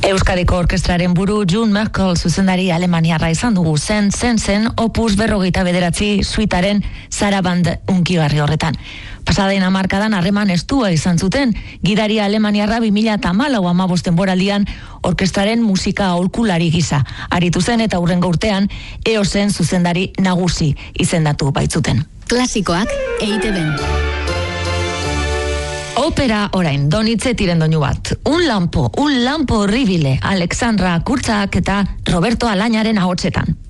Euskadiko Orkestraren buru June Merkel zuzendari alemaniarra izan dugu zen opus 49 suitaren Saraband unkigarri horretan. Pasaden hamarkadan harreman estua izan zuten, gidari alemaniarra 2014 denboraldian orkestraren musika aholkulari gisa aritu zen eta hurrengo urtean EOSen zuzendari nagusi izendatu baitzuten. Klasikoak EITB-en. Opera orain, Donitze tirendoinu bat. Un lampo horribile, Alexandra Kurtzak eta Roberto Alañaren ahotsetan.